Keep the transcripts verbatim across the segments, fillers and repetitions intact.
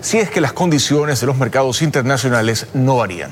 si es que las condiciones de los mercados internacionales no varían.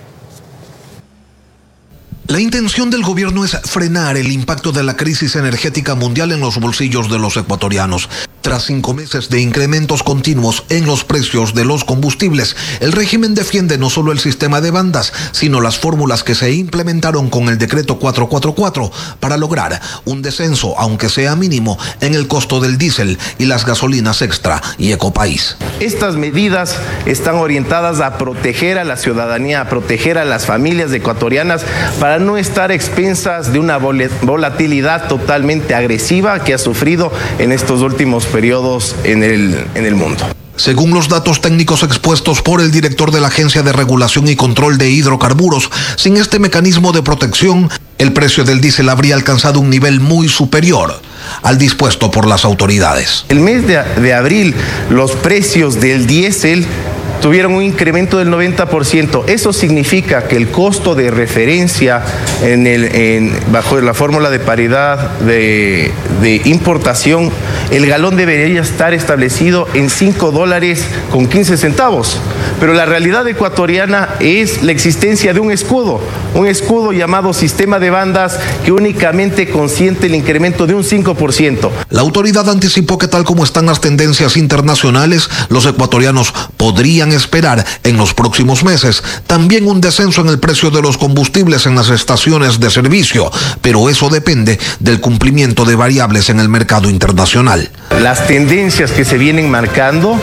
La intención del gobierno es frenar el impacto de la crisis energética mundial en los bolsillos de los ecuatorianos. Tras cinco meses de incrementos continuos en los precios de los combustibles, el régimen defiende no solo el sistema de bandas, sino las fórmulas que se implementaron con el decreto cuatrocientos cuarenta y cuatro para lograr un descenso, aunque sea mínimo, en el costo del diésel y las gasolinas extra y Ecopaís. Estas medidas están orientadas a proteger a la ciudadanía, a proteger a las familias ecuatorianas para no estar expensas de una volatilidad totalmente agresiva que ha sufrido en estos últimos periodos en el, en el mundo. Según los datos técnicos expuestos por el director de la Agencia de Regulación y Control de Hidrocarburos, sin este mecanismo de protección, el precio del diésel habría alcanzado un nivel muy superior al dispuesto por las autoridades. El mes de, de abril, los precios del diésel tuvieron un incremento del noventa por ciento. Eso significa que el costo de referencia en el, en, bajo la fórmula de paridad de, de importación, el galón debería estar establecido en cinco dólares con quince centavos. Pero la realidad ecuatoriana es la existencia de un escudo, un escudo llamado sistema de bandas que únicamente consiente el incremento de un cinco por ciento. La autoridad anticipó que tal como están las tendencias internacionales, los ecuatorianos podrían esperar en los próximos meses también un descenso en el precio de los combustibles en las estaciones de servicio, pero eso depende del cumplimiento de variables en el mercado internacional. Las tendencias que se vienen marcando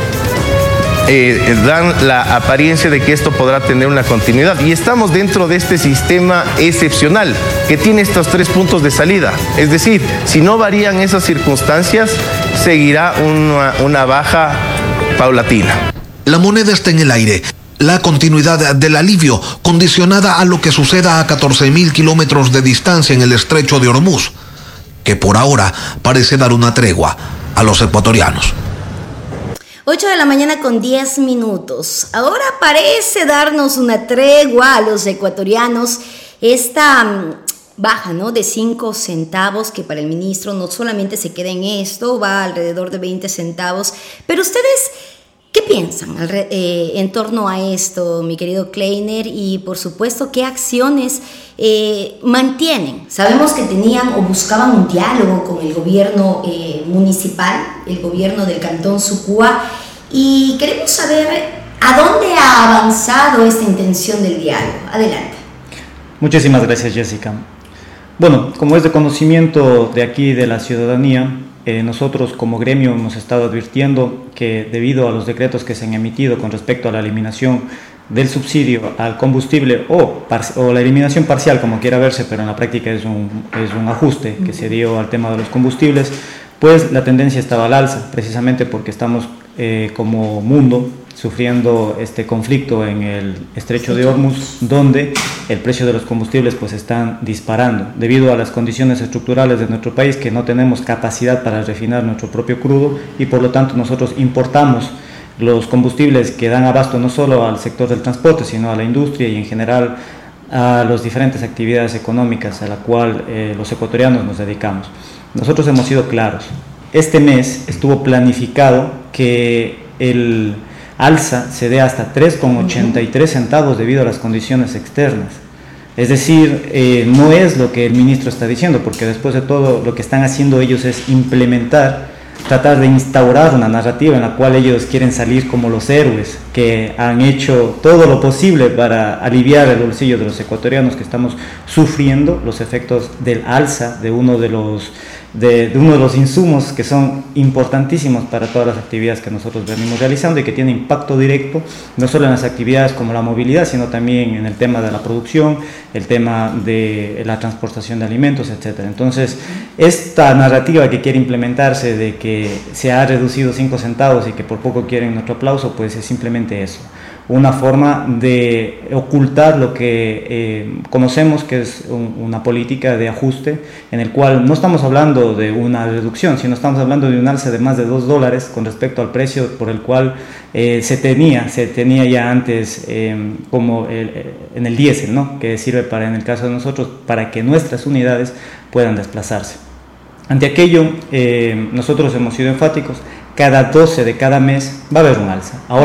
Eh, dan la apariencia de que esto podrá tener una continuidad y estamos dentro de este sistema excepcional que tiene estos tres puntos de salida. Es decir, si no varían esas circunstancias, seguirá una, una baja paulatina. La moneda está en el aire. La continuidad del alivio condicionada a lo que suceda a catorce mil kilómetros de distancia en el estrecho de Hormuz, que por ahora parece dar una tregua a los ecuatorianos. ocho de la mañana con diez minutos. Ahora parece darnos una tregua a los ecuatorianos. Esta um, baja, ¿no?, de cinco centavos que para el ministro no solamente se queda en esto, va alrededor de veinte centavos. Pero ustedes, ¿qué piensan eh, en torno a esto, mi querido Kleiner? Y por supuesto, ¿qué acciones eh, mantienen? Sabemos que tenían o buscaban un diálogo con el gobierno eh, municipal, el gobierno del Cantón Sucúa, y queremos saber a dónde ha avanzado esta intención del diálogo. Adelante. Muchísimas gracias, Jessica. Bueno, como es de conocimiento de aquí de la ciudadanía, Eh, nosotros como gremio hemos estado advirtiendo que debido a los decretos que se han emitido con respecto a la eliminación del subsidio al combustible o, o la eliminación parcial, como quiera verse, pero en la práctica es un, es un ajuste que se dio al tema de los combustibles, pues la tendencia estaba al alza, precisamente porque estamos eh, como mundo sufriendo este conflicto en el estrecho de Hormuz, donde el precio de los combustibles pues están disparando debido a las condiciones estructurales de nuestro país, que no tenemos capacidad para refinar nuestro propio crudo y por lo tanto nosotros importamos los combustibles que dan abasto no solo al sector del transporte, sino a la industria y en general a las diferentes actividades económicas a la cual eh, los ecuatorianos nos dedicamos. Nosotros hemos sido claros. Este mes estuvo planificado que el alza se dé hasta tres con ochenta y tres centavos debido a las condiciones externas. Es decir, eh, no es lo que el ministro está diciendo, porque después de todo lo que están haciendo ellos es implementar, tratar de instaurar una narrativa en la cual ellos quieren salir como los héroes que han hecho todo lo posible para aliviar el bolsillo de los ecuatorianos que estamos sufriendo los efectos del alza de uno de los De, de uno de los insumos que son importantísimos para todas las actividades que nosotros venimos realizando y que tiene impacto directo no solo en las actividades como la movilidad, sino también en el tema de la producción, el tema de la transportación de alimentos, etcétera. Entonces, esta narrativa que quiere implementarse de que se ha reducido cinco centavos y que por poco quieren nuestro aplauso, pues es simplemente eso. Una forma de ocultar lo que eh, conocemos que es un, una política de ajuste en el cual no estamos hablando de una reducción, sino estamos hablando de un alza de más de dos dólares con respecto al precio por el cual eh, se tenía, se tenía ya antes eh, como el, en el diésel, ¿no?, que sirve para, en el caso de nosotros, para que nuestras unidades puedan desplazarse. Ante aquello, eh, nosotros hemos sido enfáticos, cada doce de cada mes va a haber un alza. Ahora,